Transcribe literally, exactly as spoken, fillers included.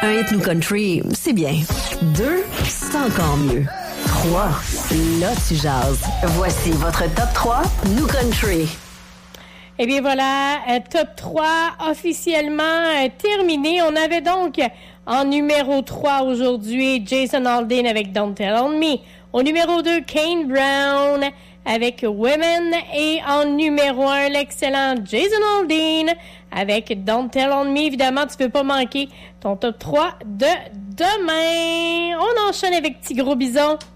Un hit nous country, c'est bien. Deux, c'est encore mieux. Trois, là tu jases. Voici votre top trois nous country. Eh bien voilà, euh, top trois officiellement euh, terminé. On avait donc en numéro trois aujourd'hui Jason Aldean avec Don't Tell On Me. Au numéro deux, Kane Brown avec Women. Et en numéro un, l'excellent Jason Aldean avec Don't Tell On Me. Évidemment, tu peux pas manquer ton top trois de demain. On enchaîne avec Petit Gros Bison.